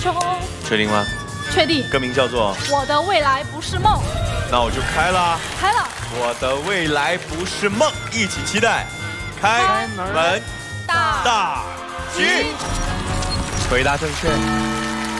球。 确定吗？ 确定。 歌名叫做 《我的未来不是梦》。 那我就开了。 开了。 我的未来不是梦，一起期待。开门大吉。回答正确。